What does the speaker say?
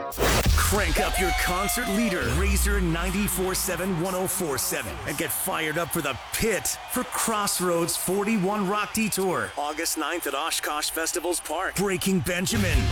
Crank up your concert leader, Razor 94.7-1047, and get fired up for the Pit for Crossroads 41 Rock Detour, August 9th at Oshkosh Festivals Park. Breaking Benjamin,